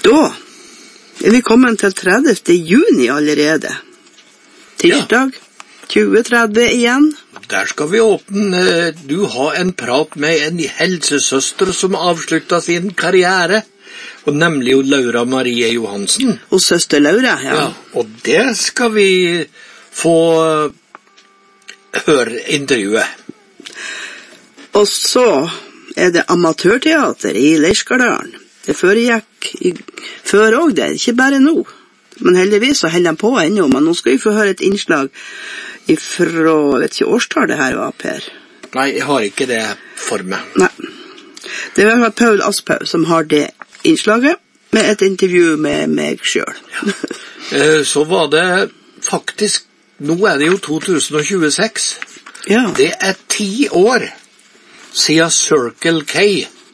Da vi kommet til 30. juni allerede. Tirsdag, 2030 igjen. Der skal vi åpne. Du har en prat med en helsesøster som avsluttet sin karriere, og nemlig jo Laura Marie Johansen. Og søster Laura, ja. Og det skal vi få høre intervjuet. Og så det amatørteater i Leirskardalen. Det foregikk før også det, ikke bare nå. Men heldigvis så holder de på ennå, men nå skal vi få høre et innslag fra, vet ikke årstall det her var, Per. Nei, jeg har ikke det for meg. Nei. Det var Paul Asphaug som har det innslaget, med et intervju med meg selv. Ja. Så var det faktisk, nå det jo 2026. Ja. Det 10 år siden Circle K